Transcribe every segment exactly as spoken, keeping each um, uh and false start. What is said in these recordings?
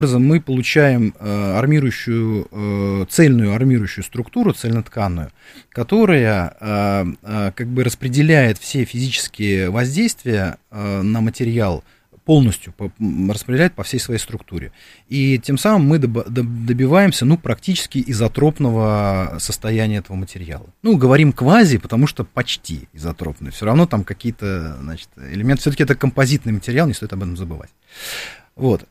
Мы получаем э, армирующую, э, цельную армирующую структуру, цельнотканную, которая э, э, как бы распределяет все физические воздействия э, на материал, полностью по, распределяет по всей своей структуре. И тем самым мы доб, добиваемся, ну, практически изотропного состояния этого материала. Ну, говорим квази, потому что почти изотропный. Все равно там какие-то, значит, элементы. Все-таки это композитный материал, не стоит об этом забывать. Вот.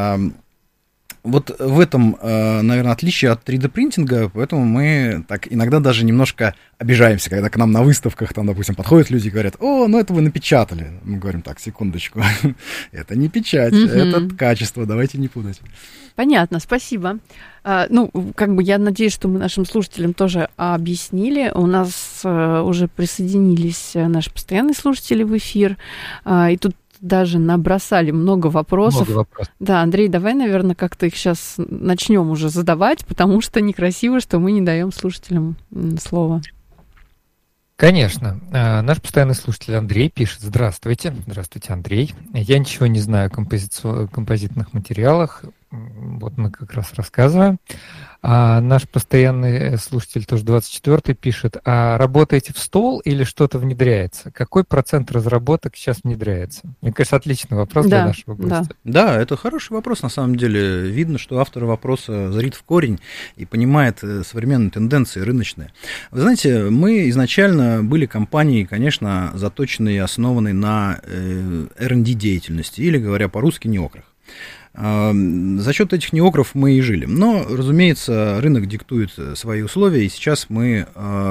Вот в этом, наверное, отличие от три дэ-принтинга, поэтому мы так иногда даже немножко обижаемся, когда к нам на выставках, там, допустим, подходят люди и говорят: о, ну это вы напечатали. Мы говорим: так, секундочку, это не печать, это качество, давайте не путать. Понятно, спасибо. А, ну, как бы я надеюсь, что мы нашим слушателям тоже объяснили. У нас а, уже присоединились наши постоянные слушатели в эфир, а, и тут даже набросали много вопросов. Много вопросов. Да, Андрей, давай, наверное, как-то их сейчас начнем уже задавать, потому что некрасиво, что мы не даем слушателям слово. Конечно. Наш постоянный слушатель Андрей пишет: здравствуйте. Здравствуйте, Андрей. Я ничего не знаю о компози- композитных материалах. Вот мы как раз рассказываем. А наш постоянный слушатель, тоже двадцать четвёртый, пишет: а работаете в стол или что-то внедряется? Какой процент разработок сейчас внедряется? Мне кажется, отличный вопрос, да, для нашего гостя. Да. да, это хороший вопрос, на самом деле. Видно, что автор вопроса зрит в корень и понимает современные тенденции рыночные. Вы знаете, мы изначально были компанией, конечно, заточенной и основанной на эр энд ди деятельности, или, говоря по-русски, неокрах. За счет этих неокров мы и жили. Но, разумеется, рынок диктует свои условия, и сейчас мы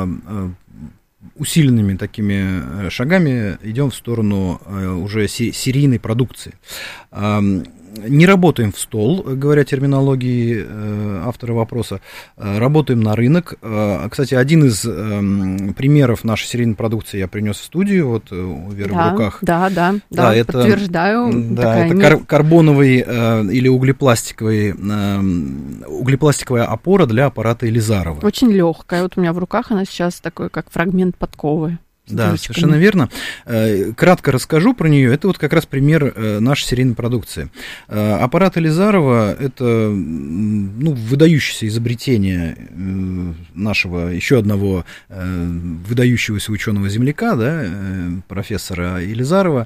усиленными такими шагами идем в сторону уже серийной продукции. Не работаем в стол, говоря терминологией автора вопроса, работаем на рынок. Кстати, один из примеров нашей серийной продукции я принес в студию, вот у Веры да, в руках. Да, да, да, да, это, подтверждаю. Да, это кар- карбоновый или углепластиковый, углепластиковая опора для аппарата Елизарова. Очень легкая, вот у меня в руках она сейчас такой, как фрагмент подковы. Да, совершенно верно. Кратко расскажу про нее. Это вот как раз пример нашей серийной продукции. Аппарат Елизарова – это, ну, выдающееся изобретение нашего еще одного выдающегося ученого-земляка, да, профессора Елизарова.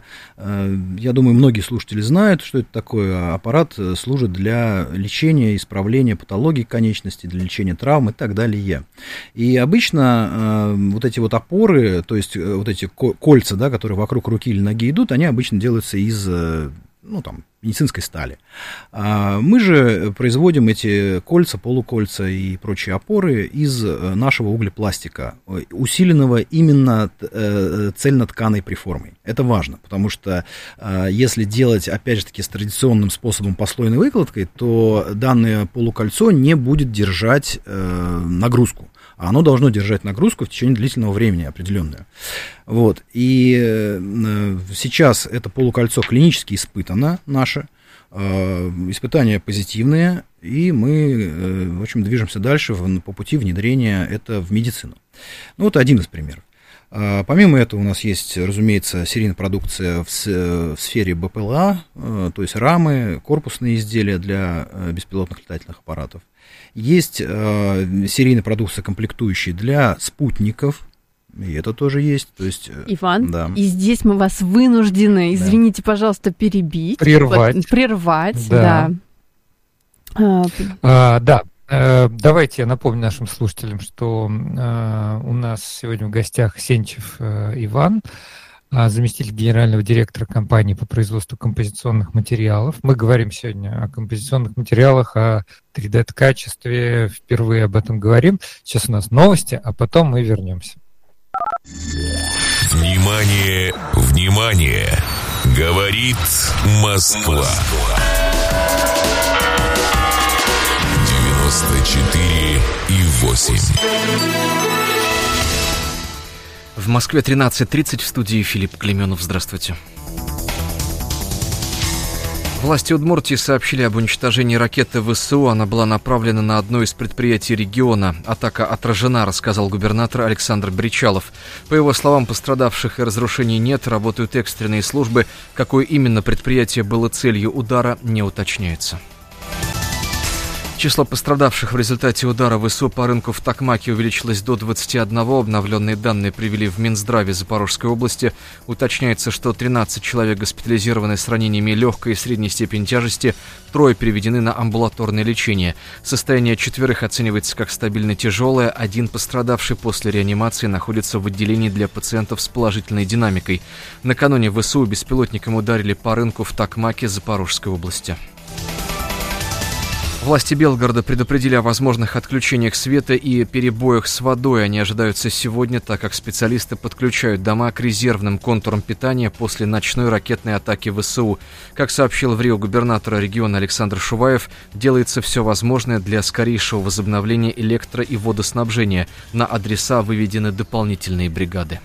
Я думаю, многие слушатели знают, что это такое. Аппарат служит для лечения, исправления патологий конечностей, для лечения травм и так далее. И обычно вот эти вот опоры, то есть вот эти кольца, да, которые вокруг руки или ноги идут, они обычно делаются из, ну, там, медицинской стали. А мы же производим эти кольца, полукольца и прочие опоры из нашего углепластика, усиленного именно цельнотканой приформой. Это важно, потому что если делать, опять же таки, с традиционным способом послойной выкладкой, то данное полукольцо не будет держать нагрузку. А оно должно держать нагрузку в течение длительного времени определенную. Вот. И э, сейчас это полукольцо клинически испытано наше, э, испытания позитивные, и мы, э, в общем, движемся дальше в, по пути внедрения это в медицину. Ну, вот один из примеров. А, помимо этого у нас есть, разумеется, серийная продукция в, в сфере бэ пэ эл а, э, то есть рамы, корпусные изделия для э, беспилотных летательных аппаратов. Есть э, серийная продукция, комплектующие для спутников, и это тоже есть. То есть, Иван, да. И здесь мы вас вынуждены, извините, да. пожалуйста, перебить. Прервать. Прервать, да. Да. А, да. Давайте я напомню нашим слушателям, что э, у нас сегодня в гостях Сенчев э, Иван, заместитель генерального директора компании по производству композиционных материалов. Мы говорим сегодня о композиционных материалах, о три дэ-качестве, впервые об этом говорим. Сейчас у нас новости, а потом мы вернемся. Внимание, внимание! Говорит Москва. девяносто четыре и восемь. В Москве тринадцать тридцать, в студии Филипп Клеменов. Здравствуйте. Власти Удмуртии сообщили об уничтожении ракеты вэ эс у. Она была направлена на одно из предприятий региона. Атака отражена, рассказал губернатор Александр Бричалов. По его словам, пострадавших и разрушений нет, работают экстренные службы. Какое именно предприятие было целью удара, не уточняется. Число пострадавших в результате удара ВСУ по рынку в Токмаке увеличилось до двадцати одного. Обновленные данные привели в Минздраве Запорожской области. Уточняется, что тринадцать человек госпитализированы с ранениями легкой и средней степени тяжести. Трое переведены на амбулаторное лечение. Состояние четверых оценивается как стабильно тяжелое. Один пострадавший после реанимации находится в отделении для пациентов с положительной динамикой. Накануне ВСУ беспилотником ударили по рынку в Токмаке Запорожской области. Власти Белгорода предупредили о возможных отключениях света и перебоях с водой. Они ожидаются сегодня, так как специалисты подключают дома к резервным контурам питания после ночной ракетной атаки ВСУ. Как сообщил в РИО губернатор региона Александр Шуваев, делается все возможное для скорейшего возобновления электро- и водоснабжения. На адреса выведены дополнительные бригады.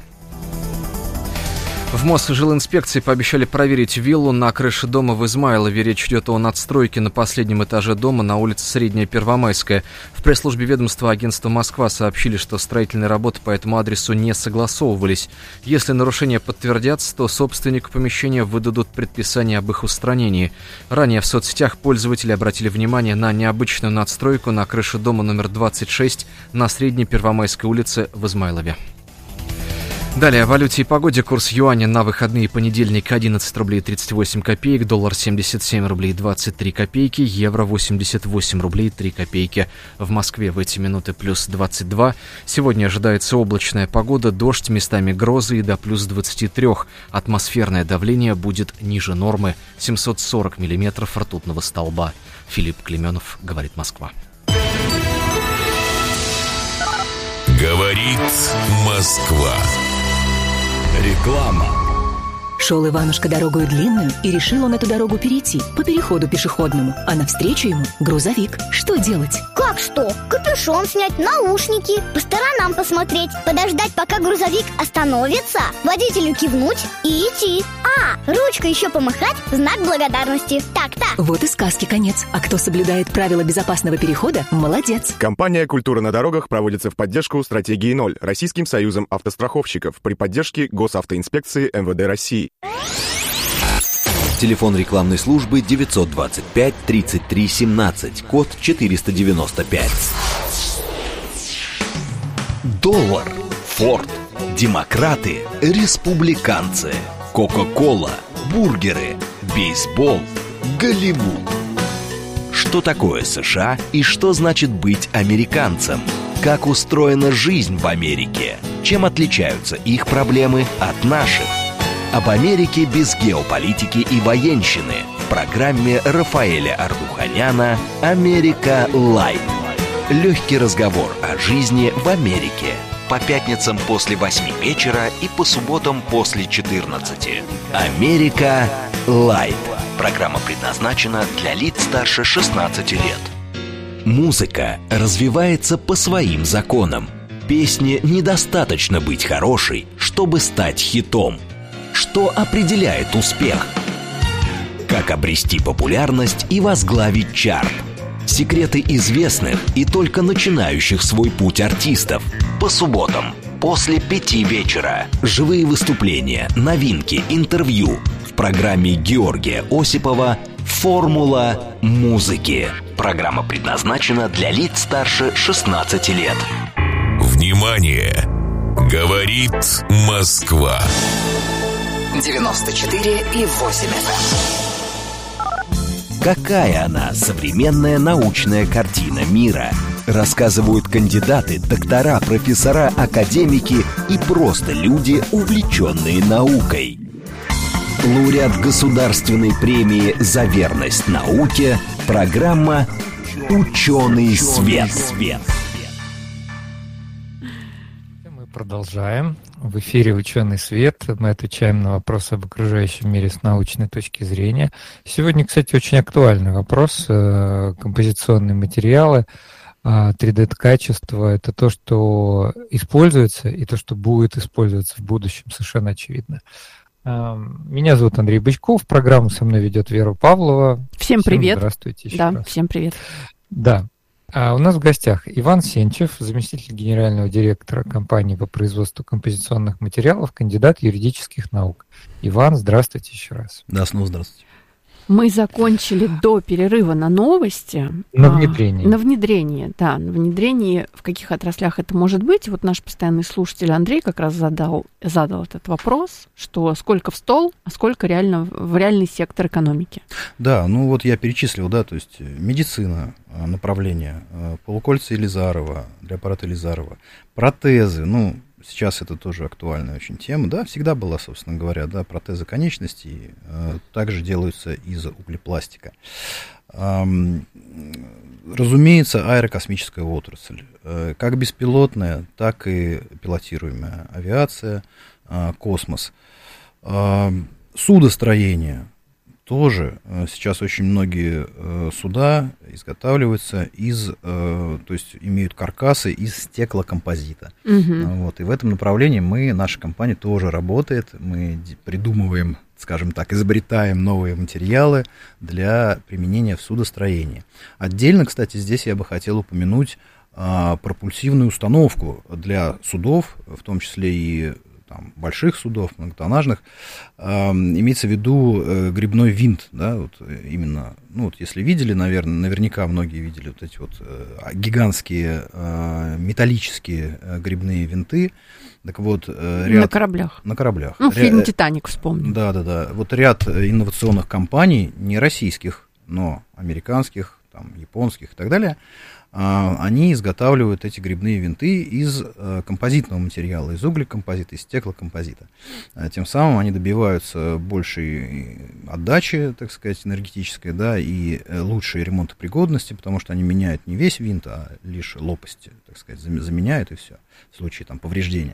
В Мосжилинспекции пообещали проверить виллу на крыше дома в Измайлове. Речь идет о надстройке на последнем этаже дома на улице Средняя Первомайская. В пресс-службе ведомства агентства «Москва» сообщили, что строительные работы по этому адресу не согласовывались. Если нарушения подтвердятся, то собственнику помещения выдадут предписание об их устранении. Ранее в соцсетях пользователи обратили внимание на необычную надстройку на крыше дома номер двадцать шесть на Средней Первомайской улице в Измайлове. Далее о валюте и погоде. Курс юаня на выходные: понедельник одиннадцать рублей тридцать восемь копеек, доллар семьдесят семь рублей двадцать три копейки, евро восемьдесят восемь рублей три копейки. В Москве в эти минуты плюс двадцать два. Сегодня ожидается облачная погода, дождь, местами грозы и до плюс двадцати трёх. Атмосферное давление будет ниже нормы семьсот сорок миллиметров ртутного столба. Филипп Клеменов, говорит Москва. Говорит Москва. Реклама. Шел Иванушка дорогою длинную, и решил он эту дорогу перейти по переходу пешеходному. А навстречу ему грузовик. Что делать? Как что? Капюшон снять, наушники, по сторонам посмотреть, подождать, пока грузовик остановится, водителю кивнуть и идти. А, ручкой еще помахать, знак благодарности. Так-то. Вот и сказки конец. А кто соблюдает правила безопасного перехода, молодец. Компания «Культура на дорогах» проводится в поддержку стратегии ноль Российским союзом автостраховщиков при поддержке Госавтоинспекции эм вэ дэ России. Телефон рекламной службы девятьсот двадцать пять тридцать три семнадцать, код четыреста девяносто пять. Доллар, Форд, демократы, республиканцы, Кока-кола, бургеры, бейсбол, Голливуд. Что такое США и что значит быть американцем? Как устроена жизнь в Америке? Чем отличаются их проблемы от наших? Об Америке без геополитики и военщины в программе Рафаэля Ардуханяна «Америка Лайт». Легкий разговор о жизни в Америке. По пятницам после восьми вечера и по субботам после четырнадцати. «Америка Лайт». Программа предназначена для лиц старше шестнадцати лет. Музыка развивается по своим законам. Песне недостаточно быть хорошей, чтобы стать хитом. Что определяет успех? Как обрести популярность и возглавить чарт? Секреты известных и только начинающих свой путь артистов. По субботам после пяти вечера. Живые выступления, новинки, интервью. В программе Георгия Осипова «Формула музыки». Программа предназначена для лиц старше шестнадцати лет. Внимание! Говорит Москва. девяносто четыре и восемь эф эм. Какая она, современная научная картина мира? Рассказывают кандидаты, доктора, профессора, академики и просто люди, увлеченные наукой. Лауреат государственной премии «За верность науке», программа «Ученый свет». Мы продолжаем. В эфире «Ученый свет». Мы отвечаем на вопросы об окружающем мире с научной точки зрения. Сегодня, кстати, очень актуальный вопрос. Композиционные материалы, три дэ-качество — это то, что используется, и то, что будет использоваться в будущем, совершенно очевидно. Меня зовут Андрей Бычков, программу со мной ведет Вера Павлова. Всем привет. Всем здравствуйте еще да, раз. Всем привет. Да. А у нас в гостях Иван Сенчев, заместитель генерального директора компании по производству композиционных материалов, кандидат юридических наук. Иван, здравствуйте еще раз. Да, снова здравствуйте. Мы закончили до перерыва на новости. На внедрение. А, на внедрение, да. На внедрении, в каких отраслях это может быть. Вот наш постоянный слушатель Андрей как раз задал, задал этот вопрос, что сколько в стол, а сколько реально в реальный сектор экономики. Да, ну вот я перечислил, да, то есть медицина, направление, полукольца Елизарова, для аппарата Елизарова, протезы, ну, сейчас это тоже актуальная очень тема, да, всегда была, собственно говоря, да, протезы конечностей э, также делаются из углепластика. Эм, разумеется, аэрокосмическая отрасль, э, как беспилотная, так и пилотируемая авиация, э, космос. Э, судостроение. Тоже сейчас очень многие э, суда изготавливаются из, э, то есть имеют каркасы из стеклокомпозита. Угу. Вот, и в этом направлении мы, наша компания тоже работает, мы придумываем, скажем так, изобретаем новые материалы для применения в судостроении. Отдельно, кстати, здесь я бы хотел упомянуть э, пропульсивную установку для судов, в том числе и там, больших судов, многотоннажных, э, имеется в виду э, грибной винт, да, вот именно, ну вот если видели, наверное, наверняка многие видели вот эти вот э, гигантские э, металлические э, грибные винты, так вот э, ряд... На кораблях. На кораблях. Ну, фильм Ря... «Титаник» вспомнил. Да-да-да, вот ряд инновационных компаний, не российских, но американских, там, японских и так далее, они изготавливают эти грибные винты из композитного материала, из углекомпозита, из стеклокомпозита. Тем самым они добиваются большей отдачи, так сказать, энергетической, да, и лучшей ремонтопригодности, потому что они меняют не весь винт, а лишь лопасти, так сказать, заменяют и все, в случае там повреждения.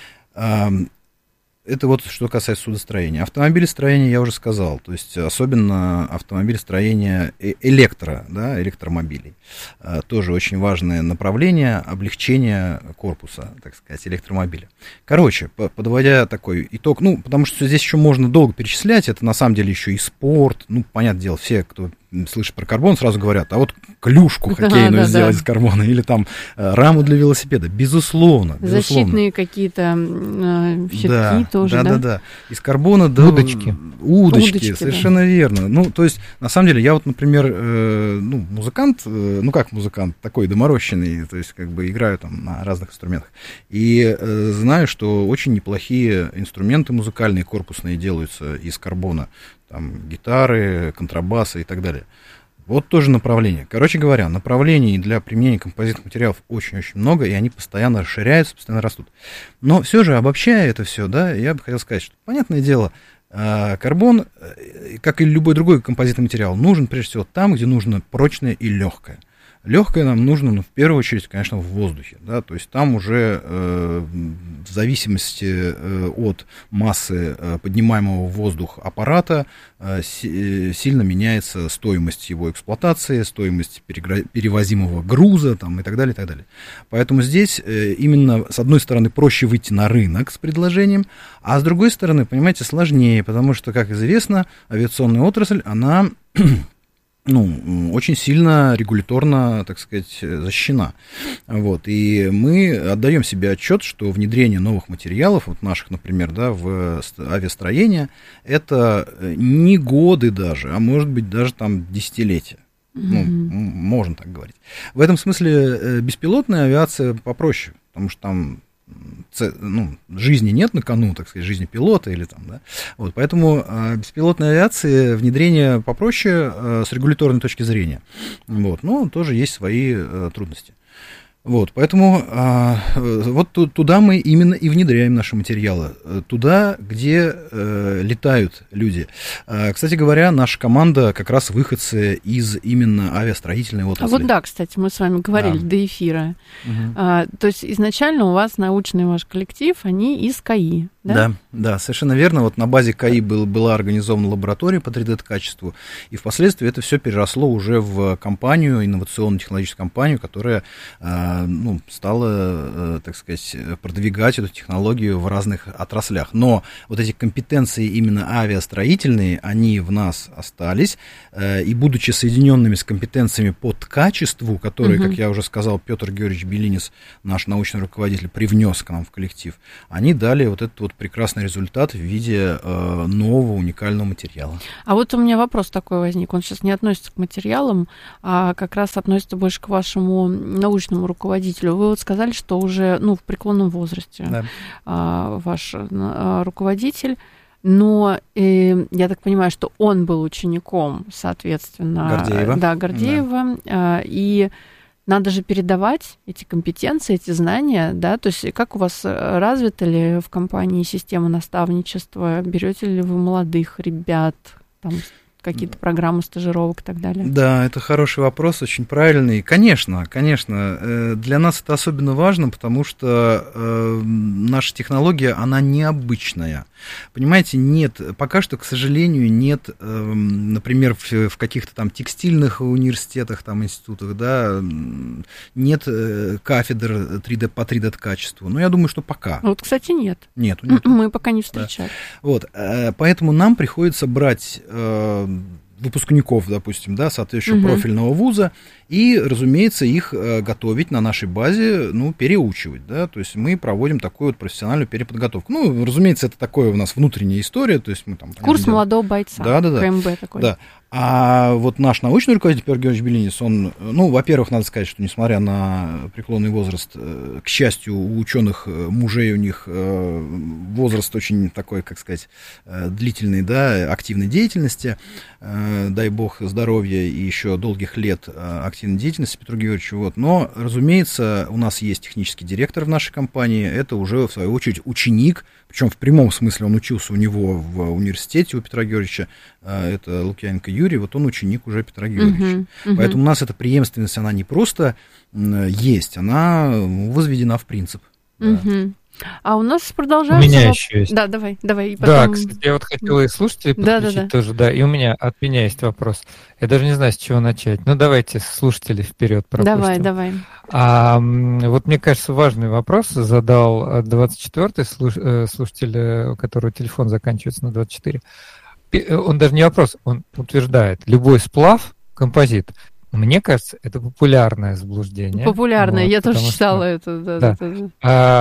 Это вот что касается судостроения. Автомобилестроение я уже сказал, то есть особенно автомобилестроение электро, да, электромобилей. Тоже очень важное направление облегчения корпуса, так сказать, электромобиля. Короче, подводя такой итог, ну, потому что здесь еще можно долго перечислять, это на самом деле еще и спорт, ну, понятное дело, все, кто слышат про карбон, сразу говорят, а вот клюшку хоккейную да, да, сделать да. из карбона, или там э, раму для велосипеда, безусловно. безусловно. Защитные какие-то э, щитки да, тоже, да? Да, да, да. Из карбона до... Удочки. Удочки, Удочки совершенно да. верно. Ну, то есть, на самом деле, я вот, например, э, ну, музыкант, э, ну, как музыкант, такой доморощенный, то есть, как бы играю там на разных инструментах, и э, знаю, что очень неплохие инструменты музыкальные, корпусные делаются из карбона, там, гитары, контрабасы и так далее. Вот тоже направление. Короче говоря, направлений для применения композитных материалов очень-очень много, и они постоянно расширяются, постоянно растут. Но все же, обобщая это все, да, я бы хотел сказать, что, понятное дело, карбон, как и любой другой композитный материал, нужен прежде всего там, где нужно прочное и легкое. Легкое нам нужно, ну, в первую очередь, конечно, в воздухе, да, то есть там уже э, в зависимости э, от массы э, поднимаемого в воздух аппарата э, си, сильно меняется стоимость его эксплуатации, стоимость перегра- перевозимого груза там, и так далее, и так далее. Поэтому здесь э, именно, с одной стороны, проще выйти на рынок с предложением, а с другой стороны, понимаете, сложнее, потому что, как известно, авиационная отрасль, она... ну, очень сильно регуляторно, так сказать, защищена. Вот. И мы отдаем себе отчет, что внедрение новых материалов, вот наших, например, да, в авиастроение, это не годы даже, а может быть даже там десятилетия. Mm-hmm. Ну, можно так говорить. В этом смысле беспилотная авиация попроще, потому что там ну, жизни нет на кону, так сказать, жизни пилота или там, да. Вот, поэтому э, беспилотной авиации внедрение попроще э, с регуляторной точки зрения. Вот, но тоже есть свои э, трудности. Вот, поэтому а, вот туда мы именно и внедряем наши материалы, туда, где э, летают люди. А, кстати говоря, наша команда как раз выходцы из именно авиастроительной отрасли. А вот да, кстати, мы с вами говорили да. до эфира. Угу. А, то есть изначально у вас научный ваш коллектив, они из КАИ, да? Да, да, совершенно верно. Вот на базе КАИ был, была организована лаборатория по три дэ-качеству, и впоследствии это все переросло уже в компанию, инновационно-технологическую компанию, которая ну, стала, так сказать, продвигать эту технологию в разных отраслях. Но вот эти компетенции именно авиастроительные, они в нас остались, и будучи соединенными с компетенциями по качеству, которые, угу. как я уже сказал, Петр Георгиевич Белинец, наш научный руководитель, привнес к нам в коллектив, они дали вот этот вот прекрасный результат в виде э, нового уникального материала. А вот у меня вопрос такой возник. Он сейчас не относится к материалам, а как раз относится больше к вашему научному руководителю. Вы вот сказали, что уже ну, в преклонном возрасте да. а, ваш а, руководитель, но э, я так понимаю, что он был учеником, соответственно, Гордеева. Да, Гордеева, да. И надо же передавать эти компетенции, эти знания, да, то есть как у вас развита ли в компании система наставничества, берете ли вы молодых ребят, там, какие-то программы стажировок и так далее? Да, это хороший вопрос, очень правильный. Конечно, конечно, для нас это особенно важно, потому что наша технология, она необычная. Понимаете, нет, пока что, к сожалению, нет, например, в, в каких-то там текстильных университетах, там, институтах, да, нет кафедр три дэ, по три дэ-качеству. Но я думаю, что пока. Вот, кстати, нет. Нет, нет. Мы пока не встречали. Да. Вот, поэтому нам приходится брать выпускников, допустим, да, соответствующего угу. профильного вуза, и, разумеется, их э, готовить на нашей базе, ну, переучивать, да, то есть мы проводим такую вот профессиональную переподготовку. Ну, разумеется, это такое у нас внутренняя история, то есть мы там... Курс делаем... молодого бойца, да, да, да. ка эм бэ такой. Да. А вот наш научный руководитель Петр Георгиевич Белинец, он, ну, во-первых, надо сказать, что несмотря на преклонный возраст, к счастью, у ученых мужей у них возраст очень такой, как сказать, длительный, да, активной деятельности, дай бог здоровья и еще долгих лет активной деятельности Петру Георгиевичу, вот. Но, разумеется, у нас есть технический директор в нашей компании, это уже, в свою очередь, ученик, причем в прямом смысле он учился у него в университете у Петра Георгиевича, это Лукьяненко Юрий, вот он ученик уже Петра Георгиевича. Uh-huh, uh-huh. Поэтому у нас эта преемственность, она не просто есть, она возведена в принцип. Uh-huh. Да. А у нас продолжается... У меня еще есть. Да, давай, давай. И потом... Да, кстати, я вот хотела и слушателей да, подключить да, да. тоже, да, и у меня, от меня есть вопрос. Я даже не знаю, с чего начать. Ну, давайте слушателей вперед пропустим. Давай, давай. А, вот мне кажется, важный вопрос задал двадцать четвёртый слушатель, у которого телефон заканчивается на двадцать четыре. Он даже не вопрос, он утверждает, любой сплав – композит. Мне кажется, это популярное заблуждение. Популярное, вот, я тоже читала что... это. Да, да. Да, да.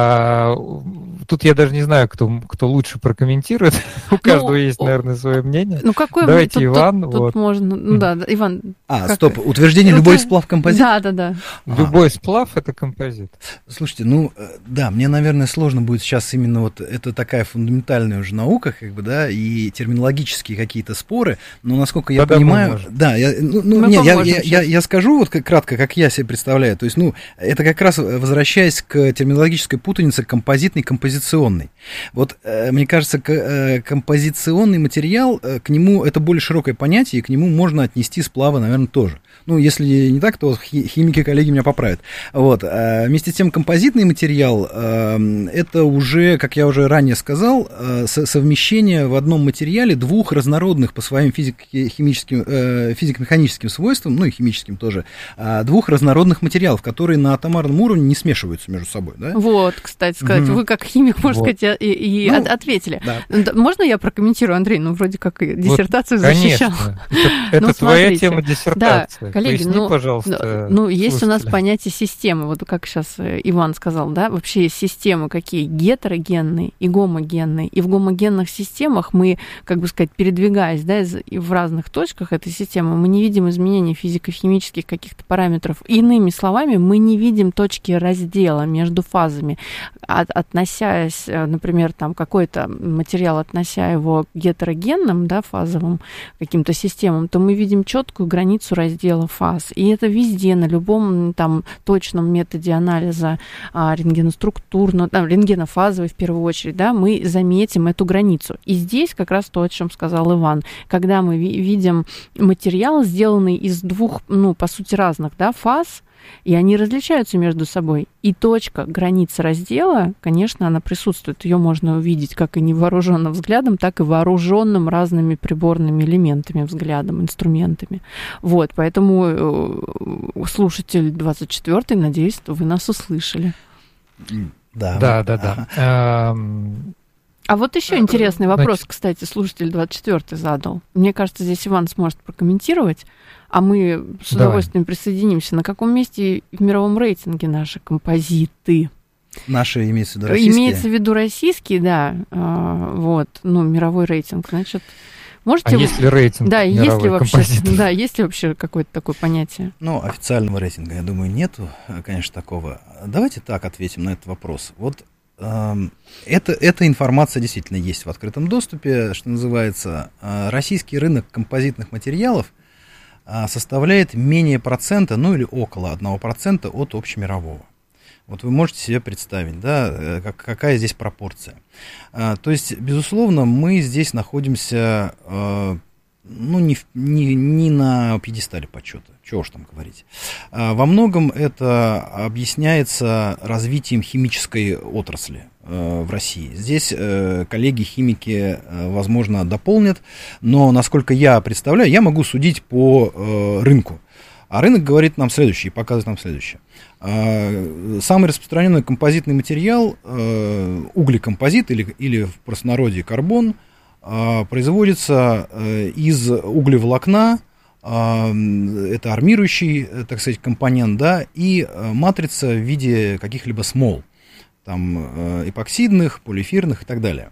А, тут я даже не знаю, кто, кто лучше прокомментирует. У каждого ну, есть, наверное, свое мнение. Ну, какое Давайте, тут, Иван. Тут, вот. тут можно. Ну да, да, Иван. А, как... стоп, утверждение это... любой сплав композит? Да, да, да. Любой а. сплав это композит. Слушайте, ну да, мне, наверное, сложно будет сейчас именно вот это такая фундаментальная уже наука, как бы, да, и терминологические какие-то споры, но насколько я Тогда понимаю, да, я, ну, ну не, я, я, я, я скажу вот как, кратко, как я себе представляю, то есть, ну, это как раз возвращаясь к терминологической путанице композитный, композиционный. Вот, э, мне кажется, к, э, композиционный материал, э, к нему это более широкое понятие, и к нему можно отнести сплавы, наверное, тоже. Ну, если не так, то химики, коллеги меня поправят. Вот. А вместе с тем, композитный материал, э, это уже, как я уже ранее сказал, э, совмещение в одном материале двух разнородных по своим физико-химическим, э, физико-механическим свойствам, ну и химическим тоже, э, двух разнородных материалов, которые на атомарном уровне не смешиваются между собой. Да? Вот, кстати сказать, mm-hmm. вы как химик, можно вот. сказать, и, и ну, ответили. Да. Можно я прокомментирую, Андрей? Ну, вроде как и диссертацию вот, защищал. Конечно. Это, это ну, твоя тема диссертации. Да, коллеги, Поясни, ну, пожалуйста, ну, есть у нас понятие системы, вот как сейчас Иван сказал, да, вообще есть системы какие? Гетерогенные и гомогенные. И в гомогенных системах мы, как бы сказать, передвигаясь, да, в разных точках этой системы, мы не видим изменений физико-химических каких-то параметров. Иными словами, мы не видим точки раздела между фазами. От, относясь, например, там какой-то материал, относя его к гетерогенным, да, фазовым каким-то системам, то мы видим четкую границу раздела фаз. И это везде, на любом там точном методе анализа а, рентгеноструктурно, там, рентгенофазовой в первую очередь, да, мы заметим эту границу. И здесь как раз то, о чем сказал Иван. Когда мы ви- видим материал, сделанный из двух, ну, по сути, разных, да, фаз, и они различаются между собой. И точка, граница раздела, конечно, она присутствует. Ее можно увидеть как и невооруженным взглядом, так и вооруженным разными приборными элементами, взглядом, инструментами. Вот, поэтому слушатель двадцать четвёртый, надеюсь, вы нас услышали. Да, да, да. да. А, а вот еще интересный вопрос, значит... кстати, слушатель двадцать четвёртый задал. Мне кажется, здесь Иван сможет прокомментировать. А мы с удовольствием Давай. присоединимся. На каком месте в мировом рейтинге наши композиты? Наши имеется в виду российские? Имеется в виду российский, да, вот, ну, мировой рейтинг, значит... Можете а вы... есть ли рейтинг да, мировой есть ли вообще, композитов? да, есть ли вообще какое-то такое понятие? Ну, официального рейтинга, я думаю, нету, конечно, такого. Давайте так ответим на этот вопрос. Вот э, это, эта информация действительно есть в открытом доступе, что называется. Э, российский рынок композитных материалов э, составляет менее процента, ну или около одного процента от общемирового. Вот вы можете себе представить, да, как, какая здесь пропорция. А, то есть, безусловно, мы здесь находимся, а, ну, не, не, не на пьедестале почета, чего уж там говорить. А, во многом это объясняется развитием химической отрасли а, в России. Здесь а, коллеги-химики, а, возможно, дополнят, но, насколько я представляю, я могу судить по а, рынку. А рынок говорит нам следующее, показывает нам следующее. Самый распространенный композитный материал, углекомпозит или, или в простонародье карбон, производится из углеволокна, это армирующий, так сказать, компонент, да, и матрица в виде каких-либо смол, там, эпоксидных, полиэфирных и так далее.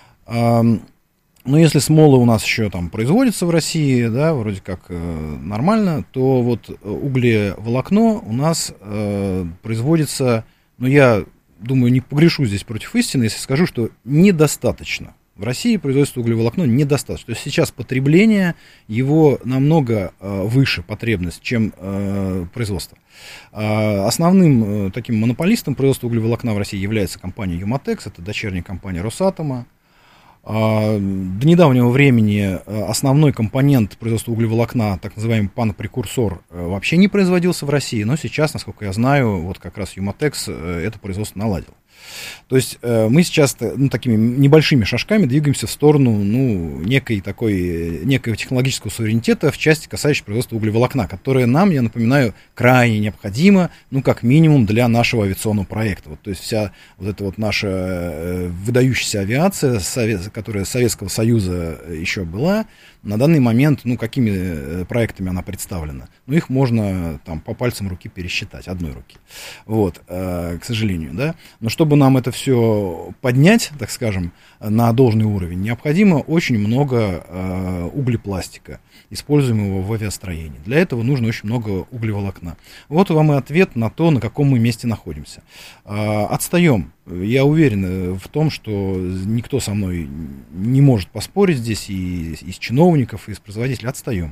Но если смолы у нас еще там производятся в России, да, вроде как э, нормально, то вот углеволокно у нас э, производится, ну, я думаю, не погрешу здесь против истины, если скажу, что недостаточно. В России производство углеволокно недостаточно. То есть сейчас потребление его намного э, выше потребность, чем э, производство. Э, основным э, таким монополистом производства углеволокна в России является компания Юматекс, это дочерняя компания Росатома. До недавнего времени основной компонент производства углеволокна, так называемый панопрекурсор, вообще не производился в России, но сейчас, насколько я знаю, вот как раз Юматекс это производство наладил. То есть мы сейчас, ну, такими небольшими шажками двигаемся в сторону, ну, некой такой, некого технологического суверенитета в части, касающейся производства углеволокна, которое нам, я напоминаю, крайне необходимо, ну, как минимум для нашего авиационного проекта. Вот, то есть вся вот эта вот наша выдающаяся авиация, которая Советского Союза еще была, на данный момент, ну, какими проектами она представлена? Ну, их можно там по пальцам руки пересчитать, одной руки. Вот, э, к сожалению, да. Но чтобы нам это все поднять, так скажем, на должный уровень, необходимо очень много э, углепластика, используемого в авиастроении. Для этого нужно очень много углеволокна. Вот вам и ответ на то, на каком мы месте находимся. Э, отстаем. Я уверен в том, что никто со мной не может поспорить здесь, и из чиновников, и из производителей отстаем.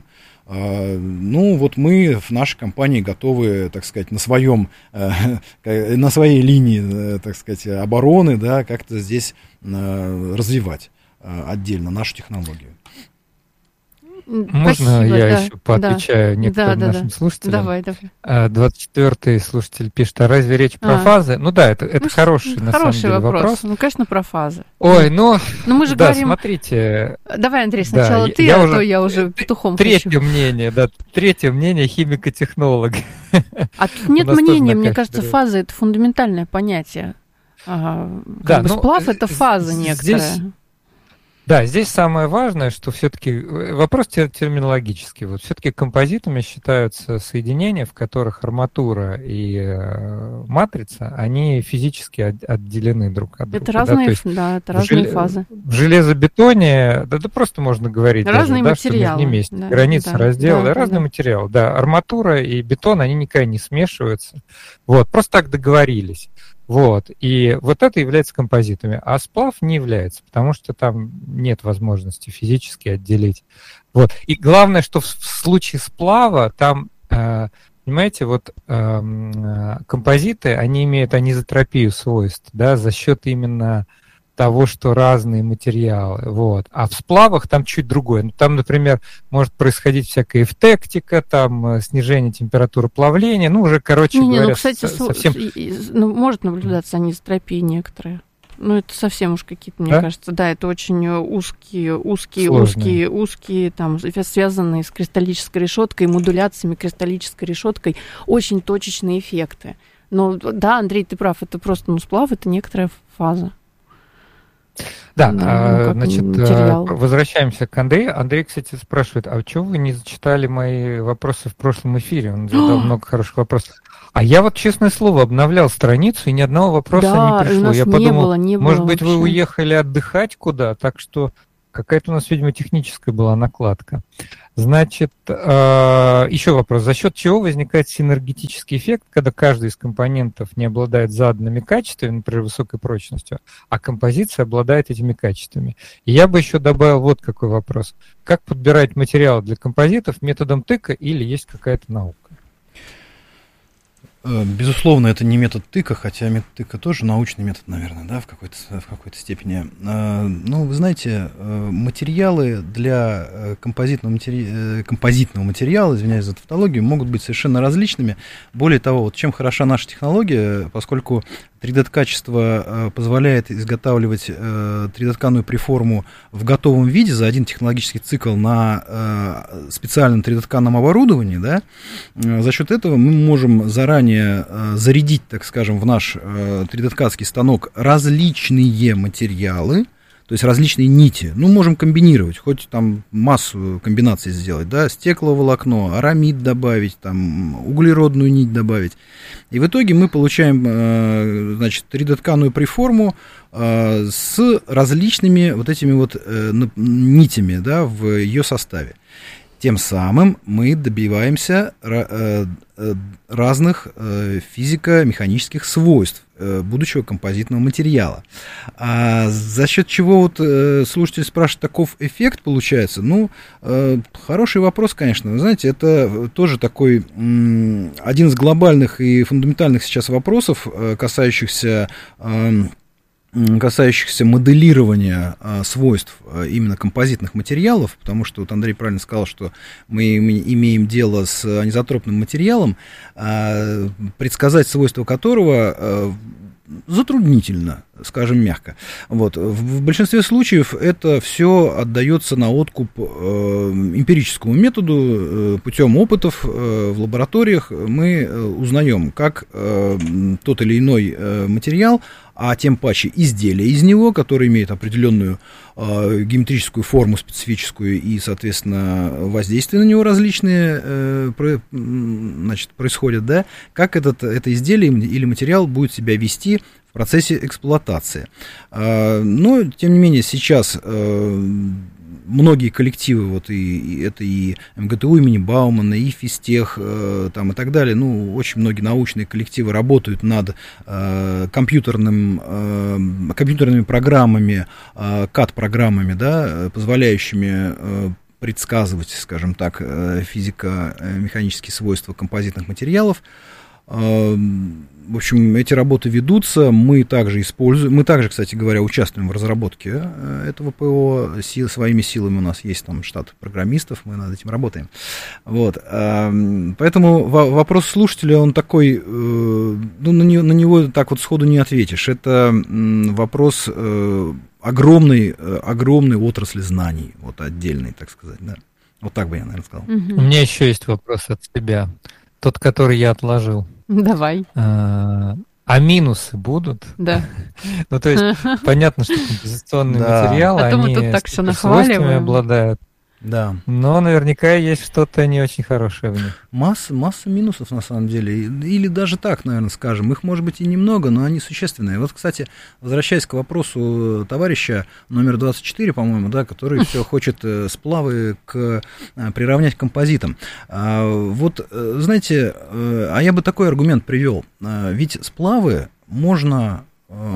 Ну, вот мы в нашей компании готовы, так сказать, на своем, на своей линии, так сказать, обороны, да, как-то здесь развивать отдельно нашу технологию. Можно Спасибо, я да, еще поотвечаю да, некоторым да, да, нашим да. слушателям? Давай, давай. двадцать четвёртый слушатель пишет, а разве речь про а. фазы? Ну да, это, это ну, хороший, на хороший самом деле, вопрос. вопрос. Ну, конечно, про фазы. Ой, ну, Но мы же да, говорим... смотрите. Давай, Андрей, сначала да, ты, я а уже... то я уже петухом Третье хочу. мнение, да, третье мнение химико-технолога. А тут нет мнения, мне кажется, фаза — это фундаментальное понятие. А, да, как бы ну, сплав — это фаза некоторая. Здесь... Да, здесь самое важное, что все-таки вопрос терминологический. Вот все-таки композитами считаются соединения, в которых арматура и э, матрица, они физически от, отделены друг от друга. Это разные, да, есть да, это разные жел... фазы. В железобетоне, да, да просто можно говорить, разные даже, материалы. Да, что между ними есть да, границы да, раздела, да, разные да. материалы. Да, арматура и бетон, они никогда не смешиваются. Вот, просто так договорились. Вот, и вот это является композитами, а сплав не является, потому что там нет возможности физически отделить. Вот, и главное, что в, в случае сплава там, э, понимаете, вот э, композиты, они имеют анизотропию свойств, да, за счет именно того, что разные материалы, вот. А в сплавах там чуть другое. Там, например, может происходить всякая эвтектика, там снижение температуры плавления, ну, уже, короче не, не, говоря, ну, кстати, совсем... ну, может наблюдаться анизотропия некоторые. Ну, это совсем уж какие-то, мне да? кажется, да, это очень узкие, узкие, Сложные. узкие, узкие, там, связанные с кристаллической решеткой, модуляциями кристаллической решеткой, очень точечные эффекты. Но, да, Андрей, ты прав, это просто, ну, сплав, это некоторая фаза. Да, Ну, а, как значит, материал. возвращаемся к Андрею. Андрей, кстати, спрашивает, а чего вы не зачитали мои вопросы в прошлом эфире? Он задал много хороших вопросов. А я вот, честное слово, обновлял страницу, и ни одного вопроса Да, не пришло. у нас Я не подумал, было, не было может быть, вы вообще. уехали отдыхать куда, так что какая-то у нас, видимо, техническая была накладка. Значит, еще вопрос. За счет чего возникает синергетический эффект, когда каждый из компонентов не обладает заданными качествами, например, высокой прочностью, а композиция обладает этими качествами? И я бы еще добавил вот какой вопрос. Как подбирать материалы для композитов методом тыка или есть какая-то наука? Безусловно, это не метод тыка, хотя метод тыка тоже научный метод, наверное, да, в какой-то, в какой-то степени. Ну, вы знаете, материалы для композитного, матери... композитного материала, извиняюсь за тавтологию, могут быть совершенно различными. Более того, вот чем хороша наша технология, поскольку три дэ-качество позволяет изготавливать три дэ-тканую преформу в готовом виде за один технологический цикл на специальном три дэ-тканом оборудовании, да, за счет этого мы можем заранее зарядить, так скажем, в наш три дэ-ткацкий станок различные материалы, то есть различные нити. Ну, можем комбинировать, хоть там массу комбинаций сделать, да, стекловолокно, арамид добавить, там, углеродную нить добавить. И в итоге мы получаем, значит, три дэ-тканую преформу с различными вот этими вот нитями, да, в ее составе. Тем самым мы добиваемся разных физико-механических свойств будущего композитного материала. А за счет чего вот слушатель спрашивает, таков эффект получается? Ну, хороший вопрос, конечно. Вы знаете, это тоже такой один из глобальных и фундаментальных сейчас вопросов, касающихся касающихся моделирования а, свойств а, именно композитных материалов, потому что вот Андрей правильно сказал, что мы имеем дело с анизотропным материалом, а, предсказать свойства которого а, затруднительно, скажем мягко. Вот. В, в большинстве случаев это все отдается на откуп э, эмпирическому методу, э, путем опытов э, в лабораториях мы э, узнаем, как э, тот или иной э, материал, а тем паче изделие из него, которое имеет определенную э, геометрическую форму специфическую и, соответственно, воздействия на него различные э, про, значит, происходят, да, как этот, это изделие или материал будет себя вести в процессе эксплуатации. Э, но, тем не менее, сейчас э, многие коллективы, вот и, и это и эм гэ тэ у имени Баумана, и физтех, э, там, и так далее, ну, очень многие научные коллективы работают над э, компьютерным, э, компьютерными программами, э, кад-программами, да, позволяющими э, предсказывать, скажем так, э, физико-механические свойства композитных материалов. Э, В общем, эти работы ведутся, мы также используем, мы также, кстати говоря, участвуем в разработке этого ПО, сил, своими силами у нас есть там штат программистов, мы над этим работаем. Вот. Поэтому вопрос слушателя, он такой, ну, на него, на него так вот сходу не ответишь. Это вопрос огромной, огромной отрасли знаний, вот отдельной, так сказать, да. Вот так бы я, наверное, сказал. У меня еще есть вопрос от тебя, тот, который я отложил. Давай. А, а минусы будут? Да. Ну, то есть, понятно, что композиционные материалы, они свойствами обладают. Да. Но наверняка есть что-то не очень хорошее в них. Масса, масса минусов, на самом деле. Или даже так, наверное, скажем. Их, может быть, и немного, но они существенные. Вот, кстати, возвращаясь к вопросу товарища номер двадцать четыре, по-моему, да, который все хочет сплавы к, приравнять к композитам. Вот, знаете, а я бы такой аргумент привел. Ведь сплавы можно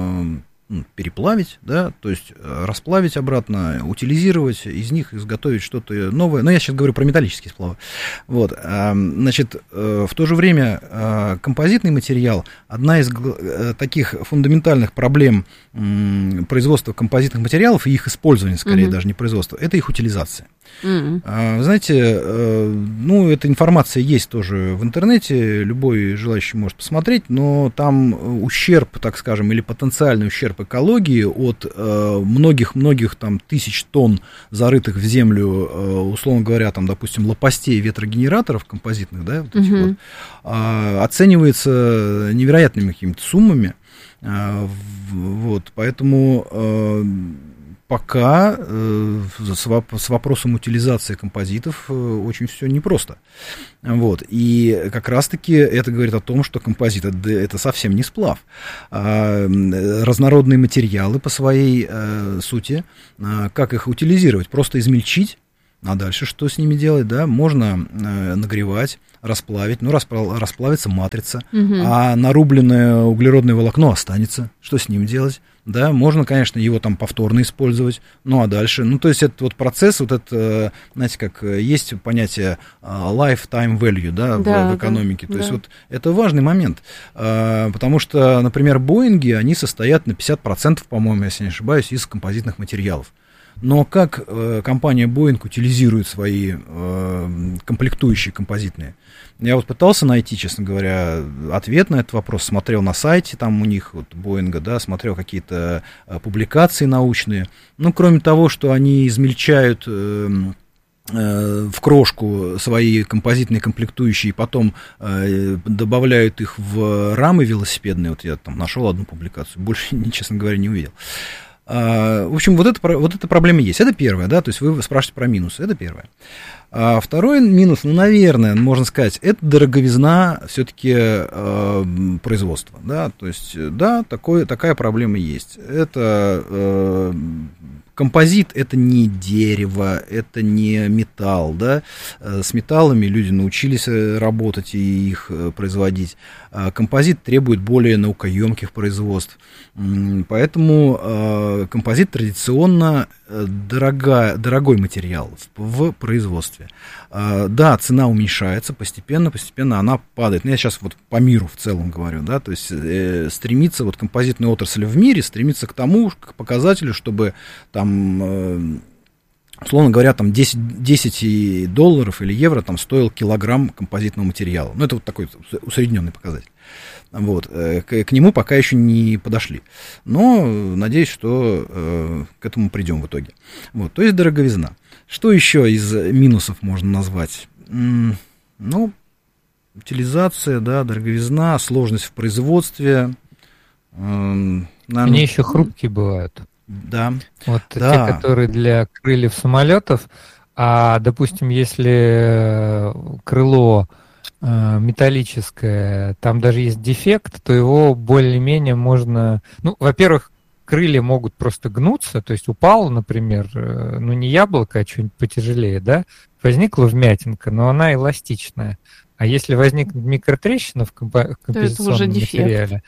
переплавить, да, то есть расплавить обратно, утилизировать, из них изготовить что-то новое. Но я сейчас говорю про металлические сплавы. Вот, значит, в то же время композитный материал, одна из таких фундаментальных проблем производства композитных материалов и их использования, скорее, mm-hmm. даже не производства, это их утилизация. Mm-hmm. Вы знаете, ну, эта информация есть тоже в интернете, любой желающий может посмотреть, но там ущерб, так скажем, или потенциальный ущерб экологии от многих-многих там тысяч тонн зарытых в землю, условно говоря, там, допустим, лопастей ветрогенераторов композитных, да, вот этих mm-hmm. вот, оценивается невероятными какими-то суммами. Вот, поэтому пока с вопросом утилизации композитов очень все непросто. Вот, и как раз-таки это говорит о том, что композит это, это совсем не сплав. Разнородные материалы по своей сути, как их утилизировать? Просто измельчить. А дальше что с ними делать, да? Можно э, нагревать, расплавить, ну, распла- расплавится матрица, угу. а нарубленное углеродное волокно останется. Что с ним делать? Да, можно, конечно, его там повторно использовать, ну, а дальше, ну, то есть этот вот процесс, вот это, знаете, как есть понятие lifetime value, да, да в, в экономике, да, то да. есть вот это важный момент, потому что, например, Боинги, они состоят на пятьдесят процентов, по-моему, если не ошибаюсь, из композитных материалов. Но как э, компания Boeing утилизирует свои э, комплектующие композитные? Я вот пытался найти, честно говоря, ответ на этот вопрос, смотрел на сайте там у них, вот, Boeing, да, смотрел какие-то э, публикации научные. Ну, кроме того, что они измельчают э, э, в крошку свои композитные комплектующие, потом э, добавляют их в рамы велосипедные, вот я там нашел одну публикацию, больше, честно говоря, не увидел. В общем, вот, это, вот эта проблема есть. Это первое, да, то есть вы спрашиваете про минусы, это первое. А второй минус, ну, наверное, можно сказать, это дороговизна все-таки э, производства, да, то есть, да, такое, такая проблема есть. Это э, композит, это не дерево, это не металл, да, с металлами люди научились работать и их производить. Композит требует более наукоемких производств, поэтому композит традиционно дорогая, дорогой материал в производстве. Да, цена уменьшается постепенно, постепенно она падает. Ну, я сейчас вот по миру в целом говорю, да, то есть э, стремится, вот композитная отрасль в мире стремится к тому, к показателю, чтобы там, э, условно говоря, там десять, десять долларов или евро там стоил килограмм композитного материала. Ну, это вот такой усредненный показатель. Вот, к, к нему пока еще не подошли. Но надеюсь, что э, к этому придем в итоге. Вот, то есть дороговизна. Что еще из минусов можно назвать? М- ну, утилизация, да, дороговизна, сложность в производстве. Э, наверное, Они еще хрупкие бывают. Да. Вот да. те, которые для крыльев самолетов. А, допустим, если крыло металлическое, там даже есть дефект, то его более-менее можно... Ну, во-первых, крылья могут просто гнуться, то есть упало, например, ну, не яблоко, а что-нибудь потяжелее, да, возникла вмятинка, но она эластичная. А если возникнет микротрещина в компо- композиционном материале,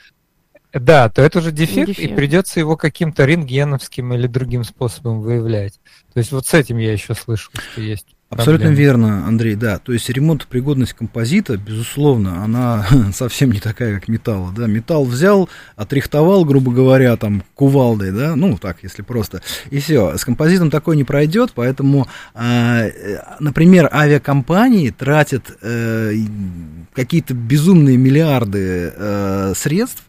да, то это уже дефект, дефект, и придется его каким-то рентгеновским или другим способом выявлять. То есть вот с этим я еще слышал, что есть Абсолютно проблемы. верно, Андрей, да. То есть ремонтопригодность композита, безусловно, она совсем не такая, как металл. Да? Металл взял, отрихтовал, грубо говоря, там, кувалдой, да, ну, так, если просто, и все. С композитом такое не пройдет, поэтому, э, например, авиакомпании тратят э, какие-то безумные миллиарды э, средств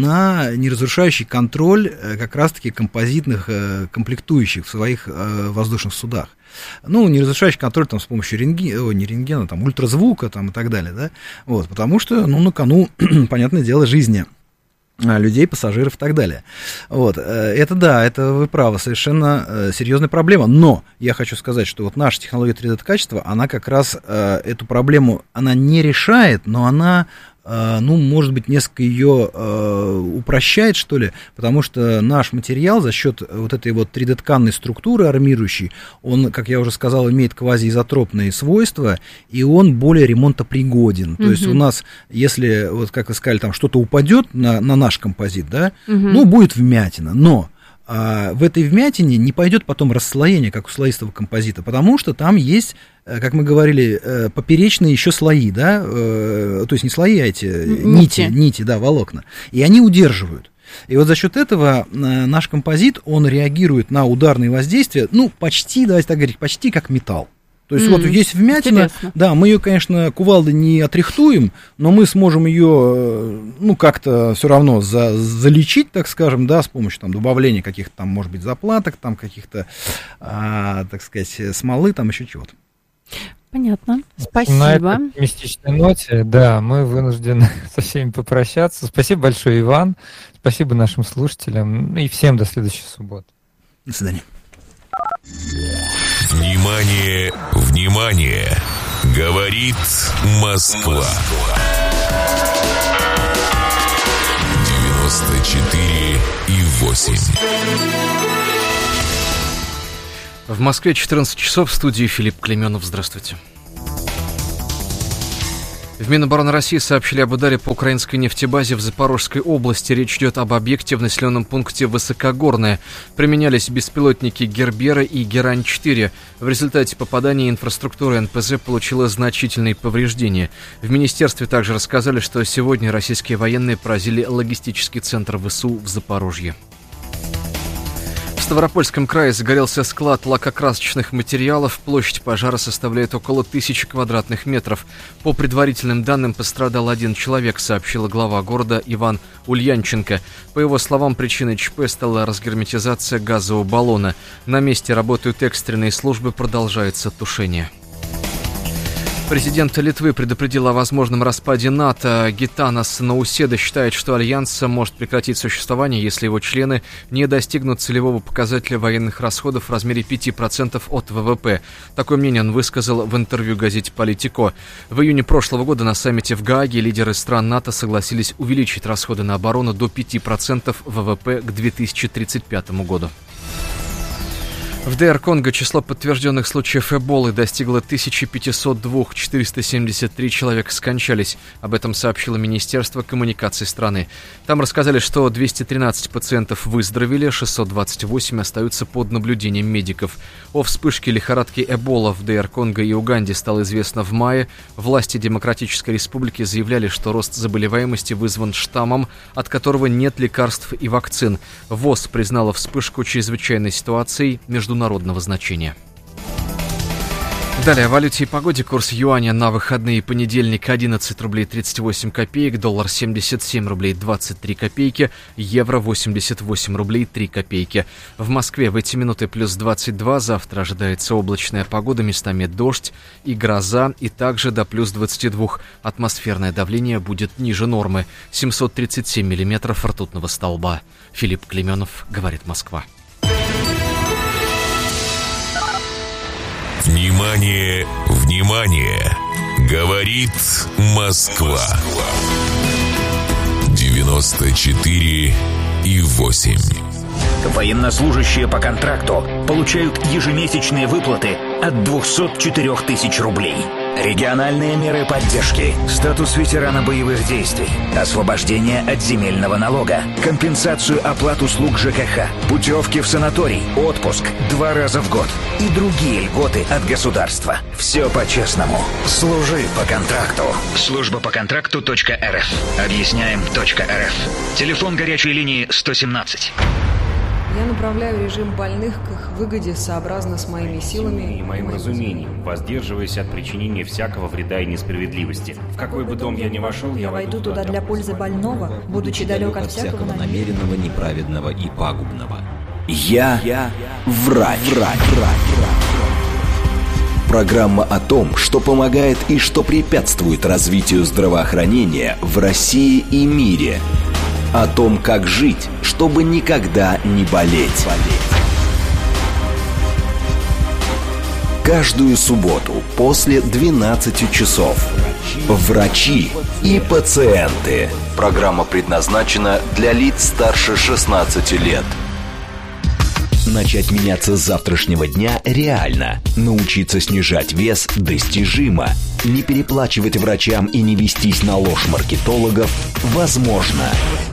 на неразрушающий контроль э, как раз-таки композитных э, комплектующих в своих э, воздушных судах. Ну, неразрушающий контроль там с помощью рентгена, о, не рентгена, там, ультразвука там, и так далее, да, вот, потому что, ну, на кону, понятное дело, жизни людей, пассажиров и так далее. Вот, это да, это вы правы, совершенно серьезная проблема, но я хочу сказать, что вот наша технология три дэ-качества, она как раз эту проблему, она не решает, но она, ну, может быть, несколько ее э, упрощает, что ли, потому что наш материал за счет вот этой вот три дэ-тканной структуры армирующей, он, как я уже сказал, имеет квазиизотропные свойства, и он более ремонтопригоден. Mm-hmm. То есть у нас, если, вот как вы сказали, там что-то упадет на, на наш композит, да, mm-hmm. ну, будет вмятина, но а в этой вмятине не пойдет потом расслоение, как у слоистого композита, потому что там есть, как мы говорили, поперечные еще слои, да, то есть не слои, а эти нити, нити, нити, да, волокна, и они удерживают. И вот за счет этого наш композит, он реагирует на ударные воздействия, ну, почти, давайте так говорить, почти как металл. То есть mm, вот есть вмятина, интересно. Да, мы ее, конечно, кувалдой не отрихтуем, но мы сможем ее, ну, как-то все равно за, залечить, так скажем, да, с помощью там добавления каких-то там, может быть, заплаток, там каких-то, а, так сказать, смолы, там еще чего-то. Понятно. Спасибо. На этой оптимистичной ноте, да, мы вынуждены со всеми попрощаться. Спасибо большое, Иван. Спасибо нашим слушателям. И всем до следующей субботы. До свидания. Внимание, внимание! Говорит Москва. девяносто четыре и восемь. В Москве четырнадцать часов, в студии Филипп Клеменов. Здравствуйте. В Минобороны России сообщили об ударе по украинской нефтебазе в Запорожской области. Речь идет об объекте в населенном пункте Высокогорное. Применялись беспилотники Гербера и Герань-четыре. В результате попадания инфраструктура эн пэ зэ получила значительные повреждения. В министерстве также рассказали, что сегодня российские военные поразили логистический центр вэ эс у в Запорожье. В Ставропольском крае загорелся склад лакокрасочных материалов. Площадь пожара составляет около тысячи квадратных метров. По предварительным данным, пострадал один человек, сообщила глава города Иван Ульянченко. По его словам, причиной ЧП стала разгерметизация газового баллона. На месте работают экстренные службы, продолжается тушение. Президент Литвы предупредил о возможном распаде НАТО. Гитанас Науседа считает, что альянс может прекратить существование, если его члены не достигнут целевого показателя военных расходов в размере пять процентов от вэ вэ пэ. Такое мнение он высказал в интервью газете «Политико». В июне прошлого года на саммите в Гааге лидеры стран НАТО согласились увеличить расходы на оборону до пяти процентов вэ вэ пэ к две тысячи тридцать пятому году. В ДР Конго число подтвержденных случаев Эболы достигло тысяча пятьсот два, четыреста семьдесят три человека скончались. Об этом сообщило Министерство коммуникаций страны. Там рассказали, что двести тринадцать пациентов выздоровели, шестьсот двадцать восемь остаются под наблюдением медиков. О вспышке лихорадки Эбола в ДР Конго и Уганде стало известно в мае. Власти Демократической Республики заявляли, что рост заболеваемости вызван штаммом, от которого нет лекарств и вакцин. ВОЗ признала вспышку чрезвычайной ситуацией международного значения. Далее о валюте и погоде. Курс юаня на выходные: понедельник одиннадцать рублей тридцать восемь копеек, доллар семьдесят семь рублей двадцать три копейки, евро восемьдесят восемь рублей три копейки. В Москве в эти минуты плюс двадцать два, завтра ожидается облачная погода, местами дождь и гроза, и также до плюс двадцати двух. Атмосферное давление будет ниже нормы, семьсот тридцать семь миллиметров ртутного столба. Филипп Клеменов, говорит Москва. Внимание, внимание! Говорит Москва. девяносто четыре и восемь. Военнослужащие по контракту получают ежемесячные выплаты от двухсот четырёх тысяч рублей. Региональные меры поддержки, статус ветерана боевых действий, освобождение от земельного налога, компенсацию оплат услуг ЖКХ, путевки в санаторий, отпуск два раза в год и другие льготы от государства. Все по-честному. Служи по контракту. Служба по контракту точка эр эф. Объясняем точка эр эф. Телефон горячей линии сто семнадцать. Я направляю режим больных к их выгоде сообразно с моими силами и моим разумением, воздерживаясь от причинения всякого вреда и несправедливости. В какой бы дом я ни вошел, я войду туда для пользы больного, будучи далек от всякого намеренного, неправедного и пагубного. Я, я врач. врач. Программа о том, что помогает и что препятствует развитию здравоохранения в России и мире. О том, как жить, чтобы никогда не болеть. Каждую субботу после двенадцати часов. Врачи и пациенты. Программа предназначена для лиц старше шестнадцати лет. Начать меняться с завтрашнего дня реально. Научиться снижать вес достижимо. Не переплачивать врачам и не вестись на ложь маркетологов возможно.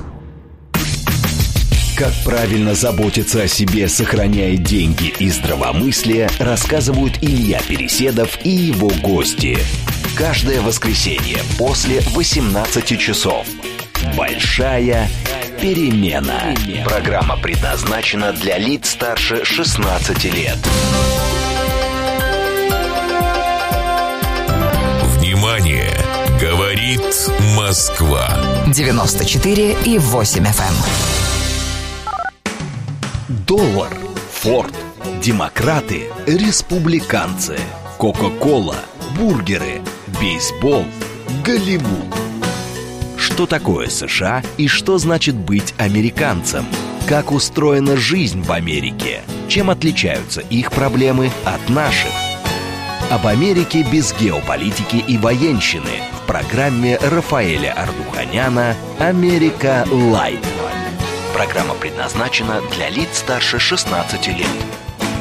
Как правильно заботиться о себе, сохраняя деньги и здравомыслие, рассказывают Илья Переседов и его гости. Каждое воскресенье после восемнадцати часов. Большая перемена. Программа предназначена для лиц старше шестнадцати лет. Внимание! Говорит Москва. девяносто четыре и восемь эф эм. Доллар, Форд, демократы, республиканцы, Кока-Кола, бургеры, бейсбол, Голливуд. Что такое США и что значит быть американцем? Как устроена жизнь в Америке? Чем отличаются их проблемы от наших? Об Америке без геополитики и военщины в программе Рафаэля Ардуханяна «Америка Лайт». Программа предназначена для лиц старше шестнадцати лет.